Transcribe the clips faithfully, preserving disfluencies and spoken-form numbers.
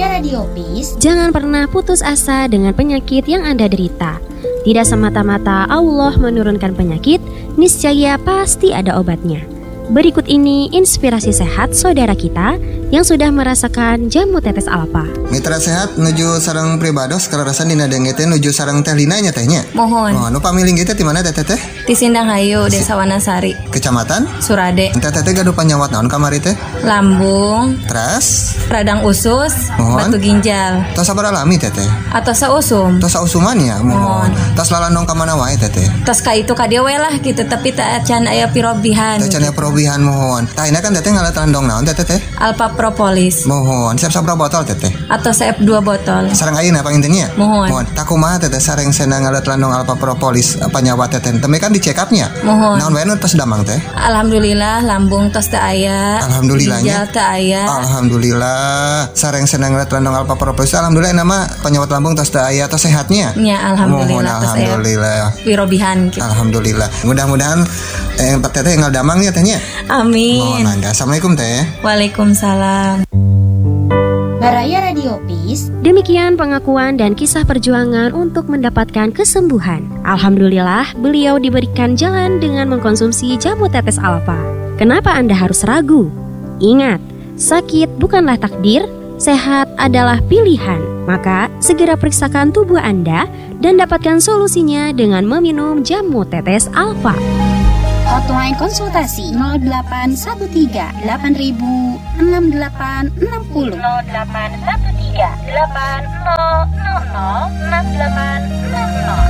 Baraya Radio Peace. Jangan pernah putus asa dengan penyakit yang Anda derita. Tidak semata-mata Allah menurunkan penyakit, niscaya pasti ada obatnya. Berikut ini inspirasi sehat saudara kita yang sudah merasakan jamu tetes alfa. Mitra sehat nuju sareng pribados kararasan dina denge teh nuju sareng teh Lina nya tehnya. Mohon. Oh, nu pamiling kita di mana teh teh? Di Sindanghayu, Desa Wanasari. Kecamatan? Surade. Teh teh gaduh panyawat naon kamari teh? Lambung. Teras? Radang usus. Mohon. Batu ginjal. Tos sabar alami teh teh? Atau sausum. Tos sausuman ya? Mohon. Tos lalandong ka mana wae teh teh? Tos ka itu ka dieu we lah gitu, tapi teu can aya pirobihan. Teu can aya pirobihan mohon. Tah ini kan teh ngalat landong naon teh teh? Alpha Propolis. Mohon. Siap sabra botol teh teh? Atau siap dua botol. Sareng ayeuna pangintennya? Mohon. Mohon. Tak kumaha teh teh sareng senang ngalat landong Alpha Propolis panyawat teh teh. Teme kan di check up-nya. Mohon. Naon wae nu tos damang teh? Alhamdulillah lambung tos teu aya. Alhamdulillahnya. Ginjal teu aya. Alhamdulillah. Sareng senang ngalat landong Alpha Propolis. Alhamdulillah nama penyawat lambung tos teu aya tos sehatnya. Ya alhamdulillah. Mohon, alhamdulillah. Pirobihan gitu. Alhamdulillah. Mudah-mudahan eh teteh ngal damang ya tehnya. Amin. Mohon angga. Assalamualaikum teh. Waalaikumsalam. Baraya Radio Peace. Demikian pengakuan dan kisah perjuangan untuk mendapatkan kesembuhan. Alhamdulillah, beliau diberikan jalan dengan mengkonsumsi jamu tetes alfa. Kenapa Anda harus ragu? Ingat, sakit bukanlah takdir, sehat adalah pilihan. Maka, segera periksakan tubuh Anda dan dapatkan solusinya dengan meminum jamu tetes alfa. Hotline konsultasi nol delapan satu tiga delapan ribu enam delapan enam nol nol delapan satu tiga delapan nol nol nol enam delapan enam nol.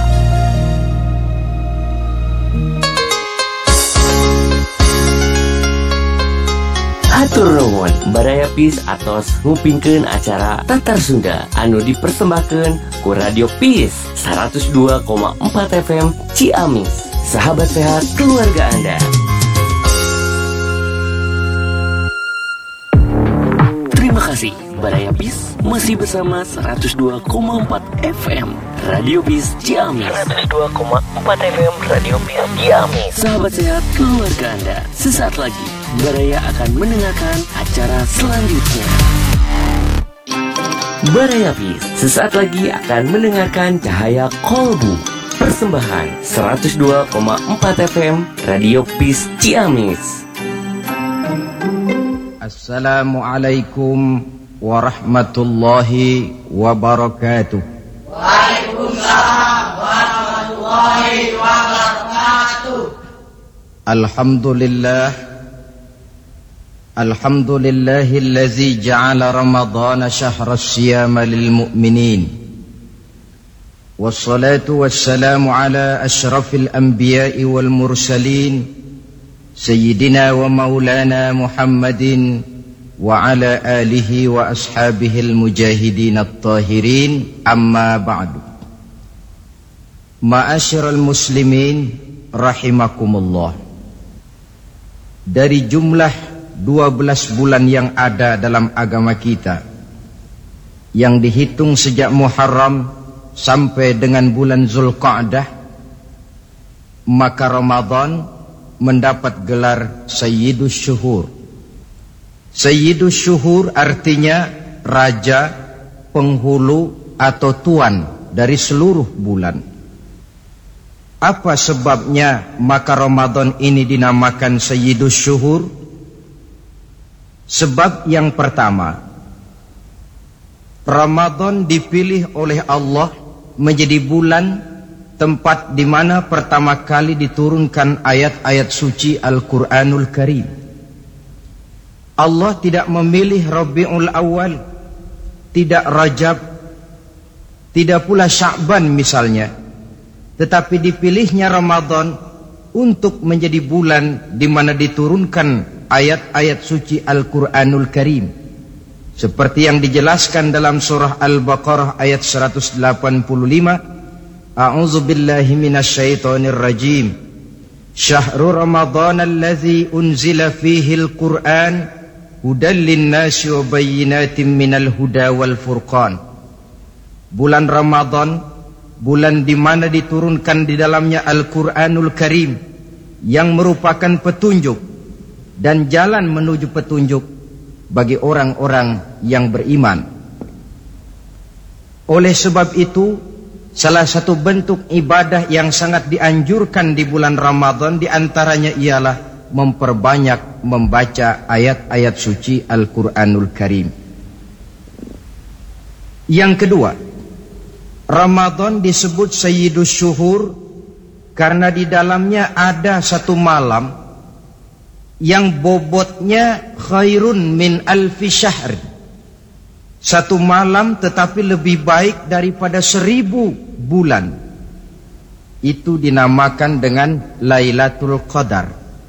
Hatur nuhun, Baraya Peace atos ngupingkeun acara Tatar Sunda anu dipersembahkeun ku Radio Peace seratus dua koma empat F M Ciamis. Sahabat sehat keluarga Anda. Terima kasih, Baraya Peace masih bersama seratus dua koma empat F M Radio Peace Ciamis. seratus dua koma empat F M Radio Peace Ciamis. Sahabat sehat keluarga Anda, sesaat lagi Baraya akan mendengarkan acara selanjutnya. Baraya Peace sesaat lagi akan mendengarkan Cahaya Kolbu. Persembahan seratus dua koma empat F M Radio Peace Ciamis. Assalamualaikum warahmatullahi wabarakatuh. Waalaikumsalam warahmatullahi wabarakatuh. Alhamdulillah. Alhamdulillahillazi ja'ala Ramadhana syahra siyama lil mu'minin. Wassalatu wassalamu ala ashrafil anbiya'i wal mursalin Sayyidina wa maulana Muhammadin wa ala alihi wa ashabihil mujahidin at-tahirin. Amma ba'du. Ma'asyiral muslimin rahimakumullah. Dari jumlah dua belas bulan yang ada dalam agama kita, yang dihitung sejak Muharram sampai dengan bulan Zulqa'dah, maka Ramadan mendapat gelar Sayyidus Syuhur. Sayyidus Syuhur artinya raja, penghulu atau tuan dari seluruh bulan. Apa sebabnya maka Ramadan ini dinamakan Sayyidus Syuhur? Sebab yang pertama, Ramadan dipilih oleh Allah menjadi bulan tempat di mana pertama kali diturunkan ayat-ayat suci Al-Quranul Karim. Allah tidak memilih Rabiul Awal, tidak Rajab, tidak pula Sya'ban misalnya, tetapi dipilihnya Ramadan untuk menjadi bulan di mana diturunkan ayat-ayat suci Al-Quranul Karim. Seperti yang dijelaskan dalam surah Al-Baqarah ayat seratus delapan puluh lima, A'udzu billahi minasyaitonir rajim. Syahrul Ramadan allazi unzila fihi al-Qur'an hudan lin-nasi wa bayyinatin minal huda wal furqan. Bulan Ramadan, bulan di mana diturunkan di dalamnya Al-Qur'anul Karim yang merupakan petunjuk dan jalan menuju petunjuk bagi orang-orang yang beriman. Oleh sebab itu, salah satu bentuk ibadah yang sangat dianjurkan di bulan Ramadan diantaranya ialah memperbanyak membaca ayat-ayat suci Al-Quranul Karim. Yang kedua, Ramadan disebut Sayyidus Syuhur karena di dalamnya ada satu malam yang bobotnya khairun min alfi syahr. Satu malam tetapi lebih baik daripada seribu bulan. Itu dinamakan dengan Lailatul Qadar.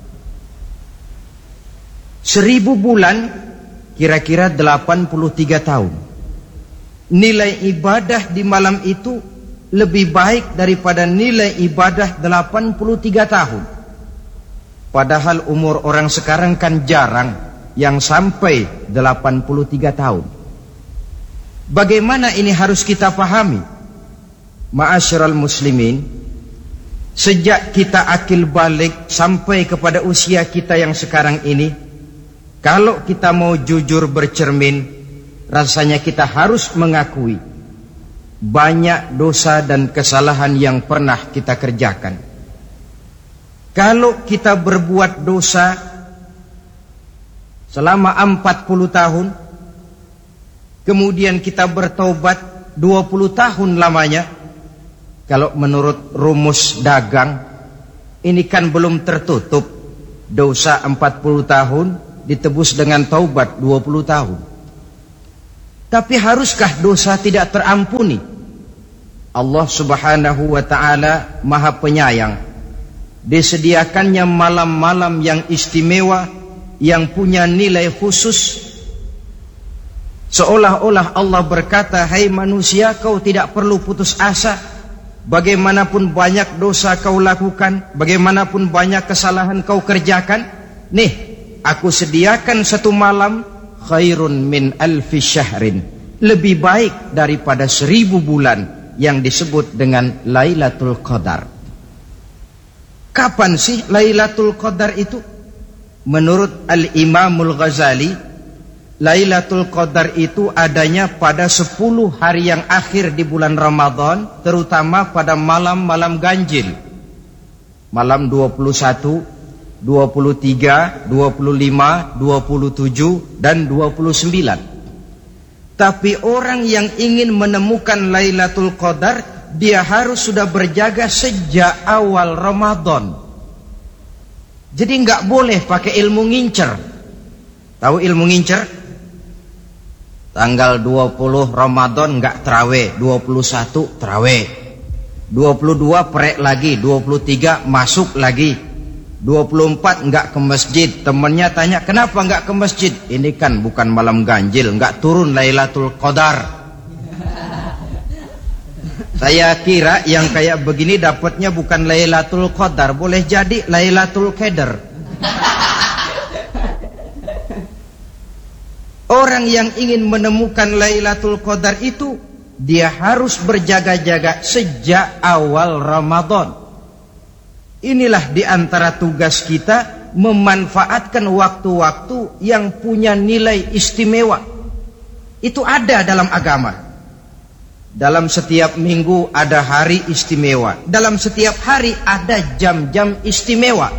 Seribu bulan kira-kira delapan puluh tiga tahun. Nilai ibadah di malam itu lebih baik daripada nilai ibadah delapan puluh tiga tahun. Padahal umur orang sekarang kan jarang yang sampai delapan puluh tiga tahun. Bagaimana ini harus kita pahami? Ma'asyiral muslimin, sejak kita akil balik sampai kepada usia kita yang sekarang ini, kalau kita mau jujur bercermin, rasanya kita harus mengakui banyak dosa dan kesalahan yang pernah kita kerjakan. Kalau kita berbuat dosa selama empat puluh tahun, kemudian kita bertaubat dua puluh tahun lamanya, kalau menurut rumus dagang, ini kan belum tertutup. Dosa empat puluh tahun ditebus dengan taubat dua puluh tahun. Tapi haruskah dosa tidak terampuni? Allah Subhanahu wa ta'ala Maha Penyayang. Disediakannya malam-malam yang istimewa, yang punya nilai khusus. Seolah-olah Allah berkata, hai manusia, kau tidak perlu putus asa. Bagaimanapun banyak dosa kau lakukan, bagaimanapun banyak kesalahan kau kerjakan, nih, aku sediakan satu malam khairun min alfi syahrin, lebih baik daripada seribu bulan, yang disebut dengan Lailatul Qadar. Kapan sih Lailatul Qadar itu? Menurut Al-Imamul Ghazali, Lailatul Qadar itu adanya pada sepuluh hari yang akhir di bulan Ramadan, terutama pada malam-malam ganjil. Malam dua puluh satu, dua puluh tiga, dua puluh lima, dua puluh tujuh, dan dua puluh sembilan. Tapi orang yang ingin menemukan Lailatul Qadar, dia harus sudah berjaga sejak awal Ramadan. Jadi nggak boleh pakai ilmu ngincer. Tahu ilmu ngincer? Tanggal dua puluh Ramadan nggak terawih, dua puluh satu terawih, dua puluh dua perek lagi, dua puluh tiga masuk lagi, dua puluh empat nggak ke masjid. Temannya tanya, kenapa nggak ke masjid? Ini kan bukan malam ganjil, nggak turun Lailatul Qadar. Saya kira yang kayak begini dapatnya bukan Lailatul Qadar, boleh jadi Lailatul Qadar. Orang yang ingin menemukan Lailatul Qadar itu, dia harus berjaga-jaga sejak awal Ramadan. Inilah di antara tugas kita, memanfaatkan waktu-waktu yang punya nilai istimewa. Itu ada dalam agama. Dalam setiap minggu ada hari istimewa. Dalam setiap hari ada jam-jam istimewa.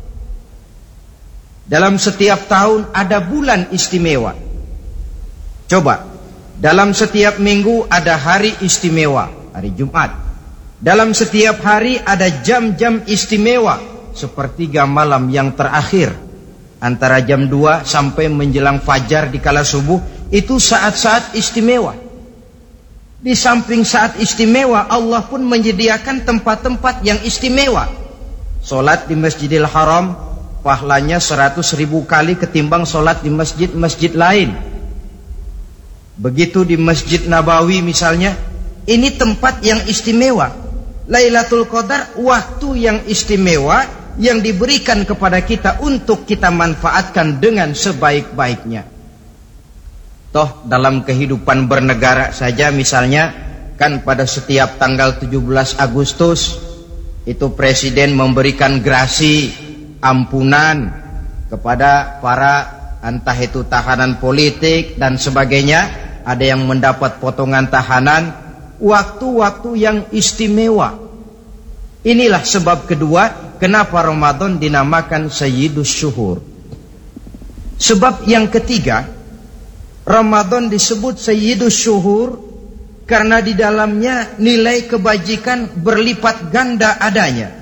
Dalam setiap tahun ada bulan istimewa. Coba, dalam setiap minggu ada hari istimewa, hari Jumat. Dalam setiap hari ada jam-jam istimewa, sepertiga malam yang terakhir, antara jam dua sampai menjelang fajar di kala subuh, itu saat-saat istimewa. Di samping saat istimewa, Allah pun menyediakan tempat-tempat yang istimewa. Solat di Masjidil Haram, pahalanya seratus ribu kali ketimbang solat di masjid-masjid lain. Begitu di Masjid Nabawi misalnya, ini tempat yang istimewa. Lailatul Qadar, waktu yang istimewa yang diberikan kepada kita untuk kita manfaatkan dengan sebaik-baiknya. Toh dalam kehidupan bernegara saja misalnya, kan pada setiap tanggal tujuh belas Agustus itu presiden memberikan grasi ampunan kepada para entah itu tahanan politik dan sebagainya. Ada yang mendapat potongan tahanan waktu-waktu yang istimewa. Inilah sebab kedua kenapa Ramadan dinamakan Sayyidus Syuhur. Sebab yang ketiga, Ramadan disebut Sayyidus Syuhur karena di dalamnya nilai kebajikan berlipat ganda adanya.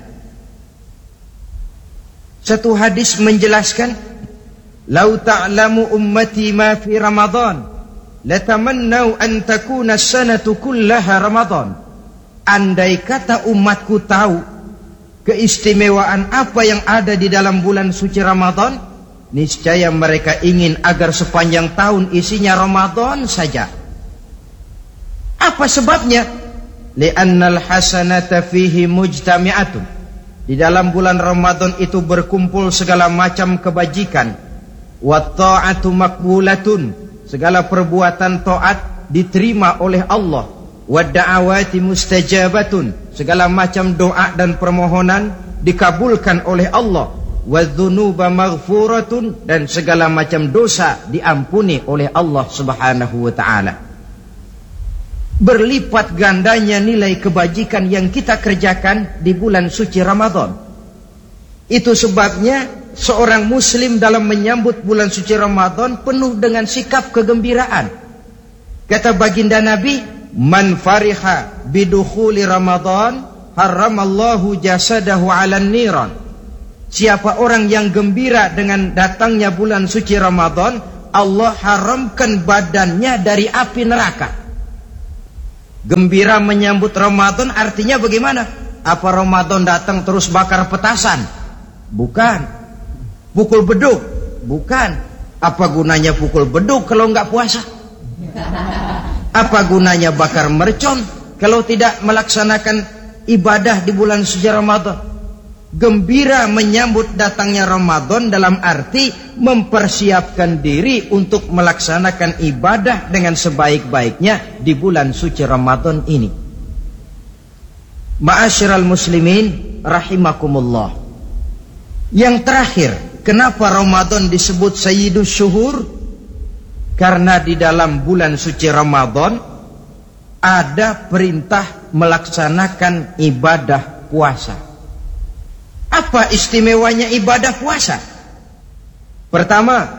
Satu hadis menjelaskan, "Lau ta'lamu ummati ma fi Ramadan, latamannau an takuna as-sanatu kullaha Ramadan." Andai kata umatku tahu keistimewaan apa yang ada di dalam bulan suci Ramadan, niscaya mereka ingin agar sepanjang tahun isinya Ramadan saja. Apa sebabnya? Li'annal hasanata fihi mujtami'atun. Di dalam bulan Ramadan itu berkumpul segala macam kebajikan. Wa ta'atu maqbulatun. Segala perbuatan taat diterima oleh Allah. Wa da'awati mustajabatun. Segala macam doa dan permohonan dikabulkan oleh Allah. Wa dzunuba maghfuratun. Dan segala macam dosa diampuni oleh Allah Subhanahu wa ta'ala. Berlipat gandanya nilai kebajikan yang kita kerjakan di bulan suci Ramadan. Itu sebabnya seorang muslim dalam menyambut bulan suci Ramadan penuh dengan sikap kegembiraan. Kata baginda Nabi, "Man fariha bidukhuli Ramadan, haramallahu jasadahu 'alan niran." Siapa orang yang gembira dengan datangnya bulan suci Ramadan, Allah haramkan badannya dari api neraka. Gembira menyambut Ramadan artinya bagaimana? Apa Ramadan datang terus bakar petasan? Bukan. Pukul beduk? Bukan. Apa gunanya pukul beduk kalau enggak puasa? Apa gunanya bakar mercon kalau tidak melaksanakan ibadah di bulan suci Ramadan? Gembira menyambut datangnya Ramadan dalam arti mempersiapkan diri untuk melaksanakan ibadah dengan sebaik-baiknya di bulan suci Ramadan ini. Ma'asyiral muslimin rahimakumullah. Yang terakhir, kenapa Ramadan disebut Sayyidus Syuhur? Karena di dalam bulan suci Ramadan ada perintah melaksanakan ibadah puasa. Apa istimewanya ibadah puasa? Pertama,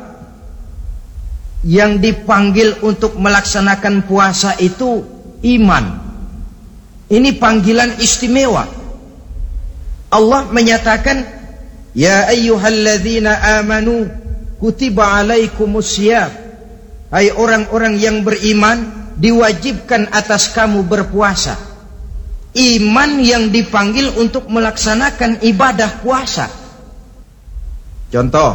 yang dipanggil untuk melaksanakan puasa itu iman. Ini panggilan istimewa. Allah menyatakan, "Ya ayyuhalladzina amanu kutiba alaikumusiyam." Hai orang-orang yang beriman, diwajibkan atas kamu berpuasa. Iman yang dipanggil untuk melaksanakan ibadah puasa. Contoh,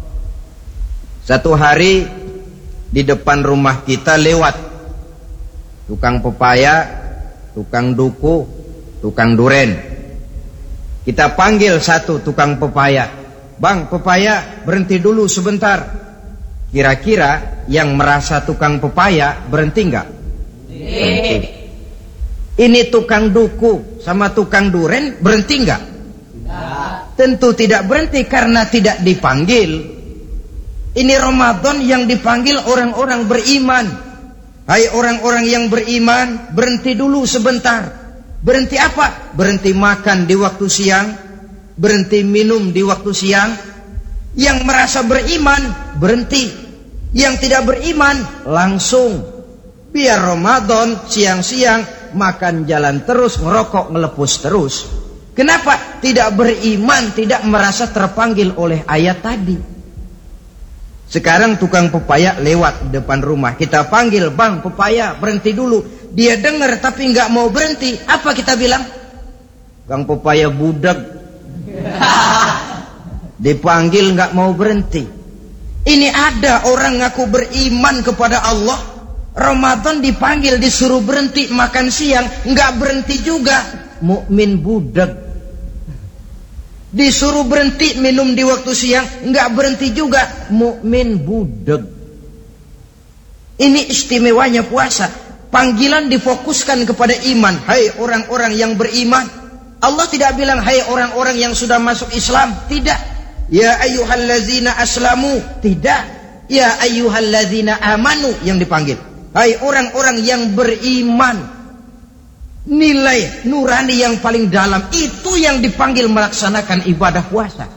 satu hari di depan rumah kita lewat tukang pepaya, tukang duku, tukang duren. Kita panggil satu tukang pepaya, "Bang, pepaya, berhenti dulu sebentar." Kira-kira yang merasa tukang pepaya berhenti enggak? Berhenti. Ini tukang duku sama tukang duren berhenti enggak? Tidak. Tentu tidak berhenti karena tidak dipanggil. Ini Ramadan yang dipanggil orang-orang beriman. Hai orang-orang yang beriman, berhenti dulu sebentar. Berhenti apa? Berhenti makan di waktu siang, berhenti minum di waktu siang. Yang merasa beriman berhenti. Yang tidak beriman langsung. Biar Ramadan siang-siang makan jalan terus, ngerokok, ngelepus terus. Kenapa? Tidak beriman, tidak merasa terpanggil oleh ayat tadi. Sekarang tukang pepaya lewat di depan rumah, kita panggil, "Bang, pepaya, berhenti dulu." Dia dengar tapi nggak mau berhenti. Apa kita bilang? "Kang pepaya budak." Dipanggil nggak mau berhenti. Ini ada orang ngaku beriman kepada Allah, Ramadan dipanggil disuruh berhenti makan siang, nggak berhenti juga, mukmin budak. Disuruh berhenti minum di waktu siang, nggak berhenti juga, mukmin budak. Ini istimewanya puasa. Panggilan difokuskan kepada iman. Hai orang-orang yang beriman. Allah tidak bilang hai orang-orang yang sudah masuk Islam, tidak. Ya ayyuhallazina aslamu, tidak. Ya ayyuhallazina amanu yang dipanggil. Hai orang-orang yang beriman. Nilai nurani yang paling dalam itu yang dipanggil melaksanakan ibadah puasa.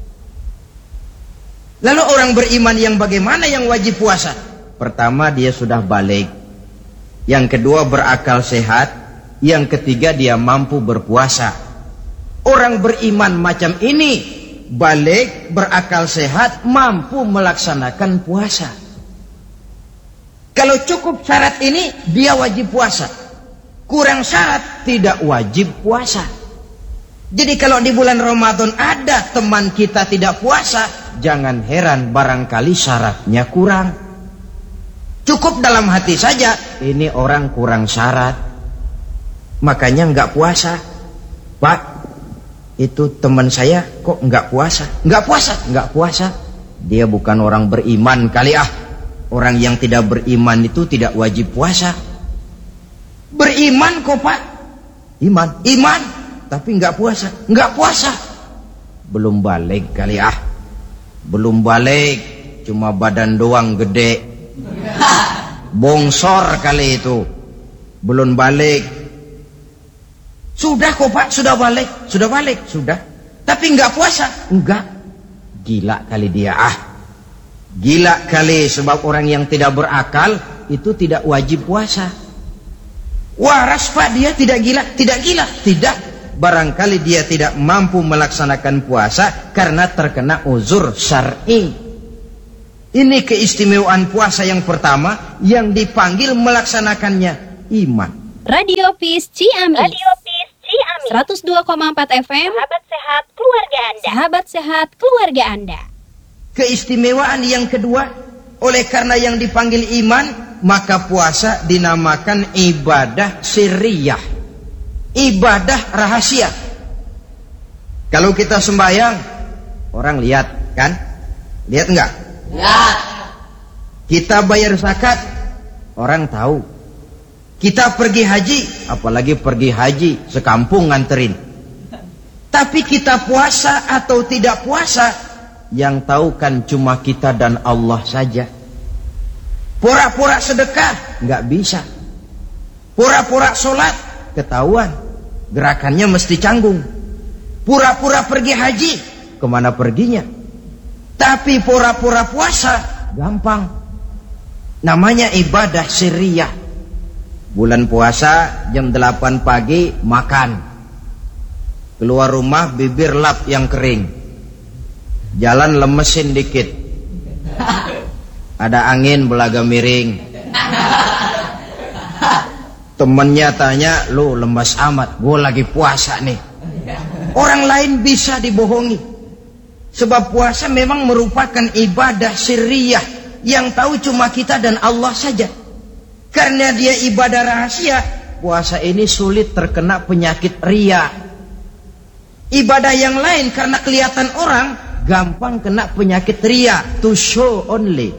Lalu orang beriman yang bagaimana yang wajib puasa? Pertama, dia sudah balik. Yang kedua, berakal sehat. Yang ketiga, dia mampu berpuasa. Orang beriman macam ini, balik, berakal sehat, mampu melaksanakan puasa. Kalau cukup syarat ini, dia wajib puasa. Kurang syarat, tidak wajib puasa. Jadi kalau di bulan Ramadan ada teman kita tidak puasa, jangan heran barangkali syaratnya kurang. Cukup dalam hati saja, ini orang kurang syarat, makanya enggak puasa. Pak, itu teman saya kok enggak puasa? Enggak puasa, enggak puasa. Dia bukan orang beriman kali ah. Orang yang tidak beriman itu tidak wajib puasa. Beriman kok Pak? Iman, iman, tapi enggak puasa, enggak puasa. Belum balik kali ah. Belum balik, cuma badan doang gede. Bongsor kali itu. Belum balik. Sudah kok Pak, sudah balik, sudah balik, sudah. Tapi enggak puasa, enggak. Gila kali dia ah. Gila kali, sebab orang yang tidak berakal itu tidak wajib puasa. Waras Pak, dia tidak gila, tidak gila, tidak. Barangkali dia tidak mampu melaksanakan puasa karena terkena uzur syar'i. Ini keistimewaan puasa yang pertama yang dipanggil melaksanakannya iman. Radio Peace Ciamis. Radio Peace Ciamis. seratus dua koma empat F M. Sahabat sehat keluarga Anda. Sahabat sehat keluarga Anda. Keistimewaan yang kedua, oleh karena yang dipanggil iman, maka puasa dinamakan ibadah sirriyah, ibadah rahasia. Kalau kita sembahyang, orang lihat kan? Lihat enggak? Lihat. Kita bayar zakat, orang tahu. Kita pergi haji, apalagi pergi haji, sekampung nganterin. Tapi kita puasa atau tidak puasa, yang tahu kan cuma kita dan Allah saja. Pura-pura sedekah, nggak bisa. Pura-pura sholat, ketahuan. Gerakannya mesti canggung. Pura-pura pergi haji, kemana perginya? Tapi pura-pura puasa, gampang. Namanya ibadah sirriyah. Bulan puasa, jam delapan pagi, makan. Keluar rumah, bibir lap yang kering. Jalan lemesin dikit. Ada angin belaga miring. Temennya tanya, lu lemas amat, gue lagi puasa nih. Orang lain bisa dibohongi. Sebab puasa memang merupakan ibadah sirriyah yang tahu cuma kita dan Allah saja. Karena dia ibadah rahasia, puasa ini sulit terkena penyakit riya. Ibadah yang lain karena kelihatan orang, gampang kena penyakit riya, to show only.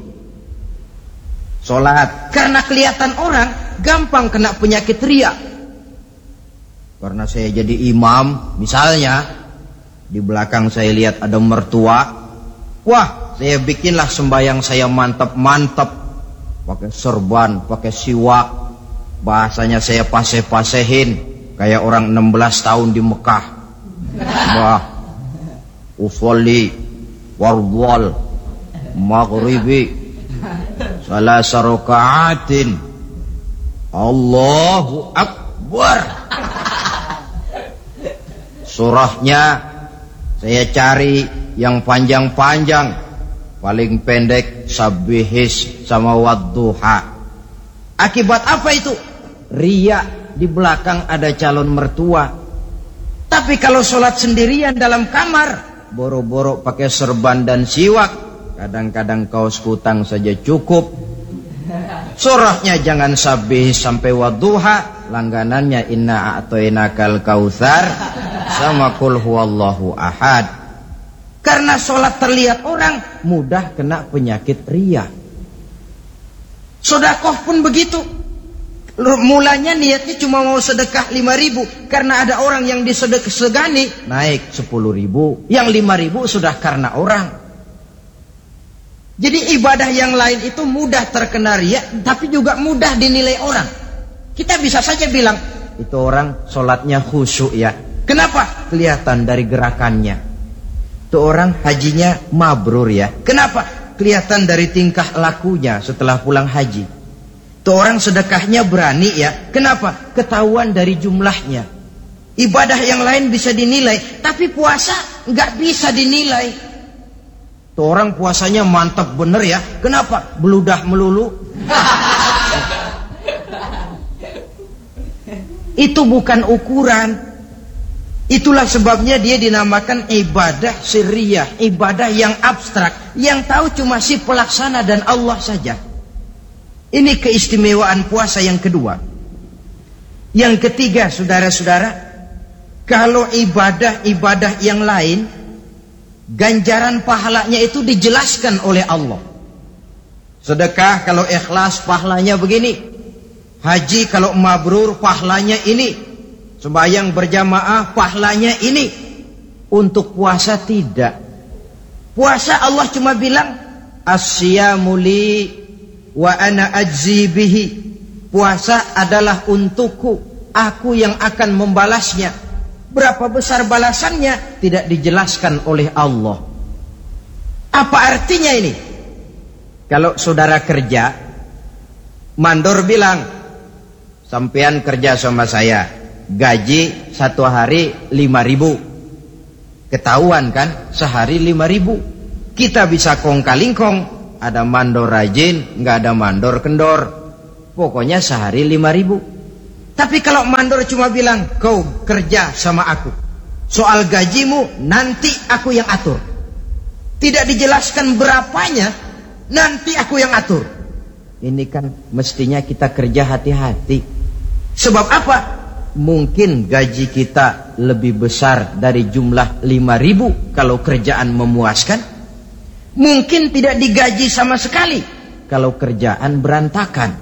Sholat karena kelihatan orang, gampang kena penyakit riya. Karena saya jadi imam, misalnya di belakang saya lihat ada mertua, wah saya bikinlah sembahyang saya mantap-mantap, pakai serban, pakai siwak, bahasanya saya paseh-pasehin kayak orang enam belas tahun di Mekah. Wah, usolli wardwal maghribi salasa raka'atin Allahu Akbar. Surahnya saya cari yang panjang-panjang, paling pendek Sabbihis sama Wadduha. Akibat apa itu? Riya, di belakang ada calon mertua. Tapi kalau sholat sendirian dalam kamar, boro-boro pakai serban dan siwak, kadang-kadang kaos kutang saja cukup. Surahnya jangan Sabbih sampai Wadduha, langganannya Inna A'toinakal Kautsar sama Qul Huwallahu Ahad. Karena sholat terlihat orang, mudah kena penyakit riya. Sedekah pun begitu. Mulanya niatnya cuma mau sedekah lima ribu, karena ada orang yang disedekah segani naik sepuluh ribu, yang lima ribu sudah karena orang. Jadi ibadah yang lain itu mudah terkena riya, tapi juga mudah dinilai orang. Kita bisa saja bilang, itu orang sholatnya khusyuk ya. Kenapa? Kelihatan dari gerakannya. Itu orang hajinya mabrur ya. Kenapa? Kelihatan dari tingkah lakunya setelah pulang haji. Itu orang sedekahnya berani ya. Kenapa? Ketahuan dari jumlahnya. Ibadah yang lain bisa dinilai, tapi puasa nggak bisa dinilai. Itu orang puasanya mantap bener ya. Kenapa? Beludah melulu. Itu bukan ukuran. Itulah sebabnya dia dinamakan ibadah sirriyah, ibadah yang abstrak, yang tahu cuma si pelaksana dan Allah saja. Ini keistimewaan puasa yang kedua. Yang ketiga, saudara-saudara, kalau ibadah-ibadah yang lain, ganjaran pahalanya itu dijelaskan oleh Allah. Sedekah kalau ikhlas pahalanya begini. Haji kalau mabrur pahalanya ini. Sembahyang berjamaah pahalanya ini. Untuk puasa tidak. Puasa Allah cuma bilang as-siyamu li wa ana ajzi bihi. Puasa adalah untukku, aku yang akan membalasnya. Berapa besar balasannya tidak dijelaskan oleh Allah. Apa artinya ini? Kalau saudara kerja, mandor bilang, sampean kerja sama saya, gaji satu hari lima ribu. Ketahuan kan, sehari lima ribu. Kita bisa kong kalingkong, ada mandor rajin, nggak ada mandor kendor. Pokoknya sehari lima ribu. Tapi kalau mandor cuma bilang, kau kerja sama aku, soal gajimu nanti aku yang atur. Tidak dijelaskan berapanya, nanti aku yang atur. Ini kan mestinya kita kerja hati-hati. Sebab apa? Mungkin gaji kita lebih besar dari jumlah lima ribu kalau kerjaan memuaskan. Mungkin tidak digaji sama sekali kalau kerjaan berantakan.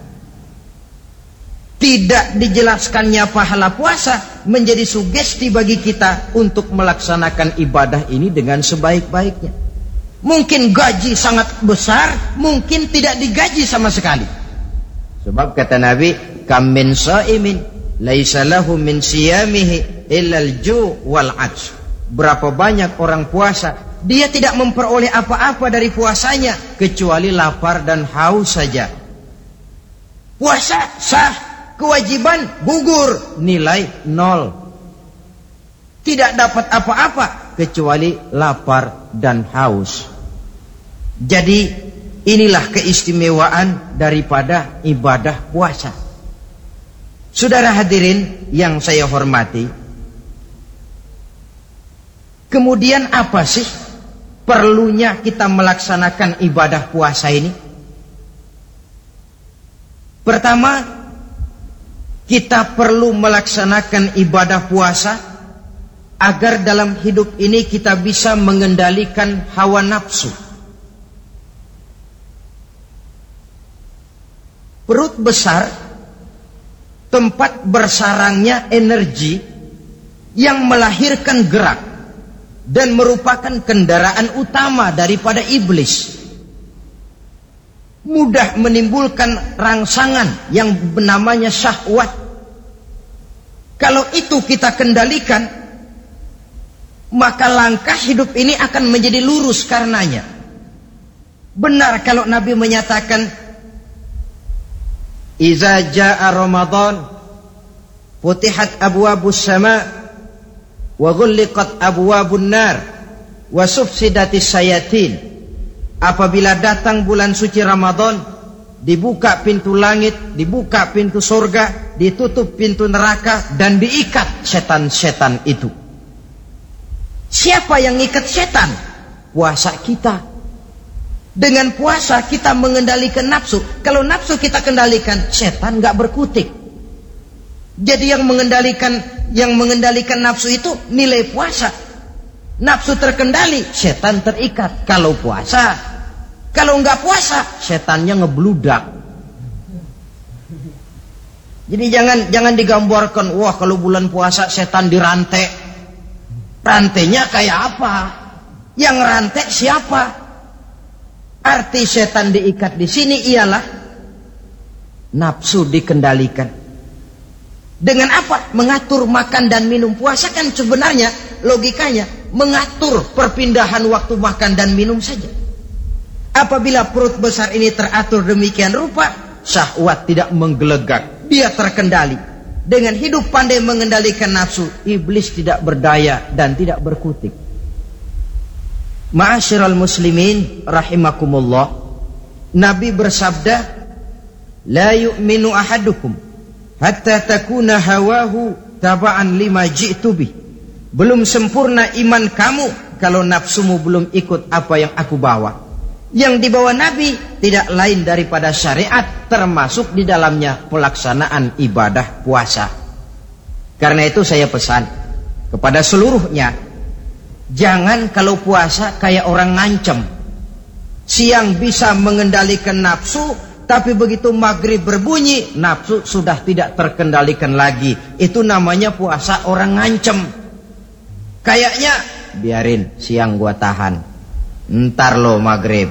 Tidak dijelaskannya pahala puasa menjadi sugesti bagi kita untuk melaksanakan ibadah ini dengan sebaik-baiknya. Mungkin gaji sangat besar, mungkin tidak digaji sama sekali. Sebab kata Nabi, kam min shaimin laisa lahu min siyamihi illa al-ju' wal 'atsh. Berapa banyak orang puasa, dia tidak memperoleh apa-apa dari puasanya kecuali lapar dan haus saja. Puasa sah, kewajiban gugur, nilai nol. Tidak dapat apa-apa kecuali lapar dan haus. Jadi inilah keistimewaan daripada ibadah puasa. Saudara hadirin yang saya hormati, kemudian apa sih perlunya kita melaksanakan ibadah puasa ini? Pertama, kita perlu melaksanakan ibadah puasa agar dalam hidup ini kita bisa mengendalikan hawa nafsu. Perut besar, tempat bersarangnya energi yang melahirkan gerak dan merupakan kendaraan utama daripada iblis. Mudah menimbulkan rangsangan yang namanya syahwat. Kalau itu kita kendalikan, maka langkah hidup ini akan menjadi lurus karenanya. Benar kalau Nabi menyatakan, Iza ja'a Ramadan futihat abwabus sama wa ghulliqat abwabun nar wa sufsidatis sayatin. Apabila datang bulan suci Ramadan, dibuka pintu langit, dibuka pintu surga, ditutup pintu neraka, dan diikat setan-setan itu. Siapa yang ngikat setan? Puasa kita. Dengan puasa kita mengendalikan nafsu. Kalau nafsu kita kendalikan, setan gak berkutik. Jadi yang mengendalikan yang mengendalikan nafsu itu nilai puasa. Nafsu terkendali, setan terikat. Kalau puasa, kalau nggak puasa, setannya ngebludak. Jadi jangan jangan digambarkan, wah kalau bulan puasa setan dirantai. Rantainya kayak apa? Yang rantai siapa? Arti setan diikat di sini ialah nafsu dikendalikan. Dengan apa? Mengatur makan dan minum. Puasa kan sebenarnya logikanya mengatur perpindahan waktu makan dan minum saja. Apabila perut besar ini teratur demikian rupa, syahwat tidak menggelegak, dia terkendali. Dengan hidup pandai mengendalikan nafsu, iblis tidak berdaya dan tidak berkutik. Ma'asyiral muslimin rahimakumullah, Nabi bersabda, la yu'minu ahadukum hatta takuna hawahu taba'an lima ji'tu bih. Belum sempurna iman kamu kalau nafsumu belum ikut apa yang aku bawa. Yang dibawa Nabi tidak lain daripada syariat, termasuk di dalamnya pelaksanaan ibadah puasa. Karena itu saya pesan kepada seluruhnya, jangan kalau puasa kayak orang ngancem. Siang bisa mengendalikan nafsu, tapi begitu maghrib berbunyi, nafsu sudah tidak terkendalikan lagi. Itu namanya puasa orang ngancem. Kayaknya biarin siang gua tahan, ntar lo maghrib.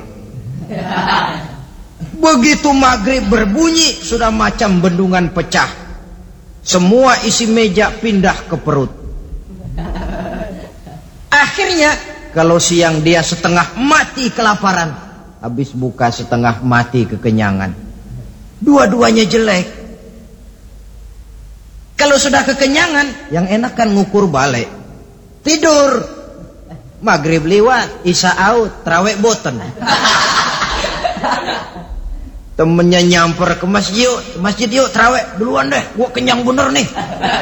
Begitu maghrib berbunyi, sudah macam bendungan pecah. Semua isi meja pindah ke perut. Akhirnya kalau siang dia setengah mati kelaparan, habis buka setengah mati kekenyangan. Dua-duanya jelek. Kalau sudah kekenyangan, yang enak kan ngukur balik. Tidur. Maghrib liwat, isya out, terawih boten. Temennya nyamper ke masjid, yuk, masjid yuk, terawih duluan deh, gua kenyang bener nih.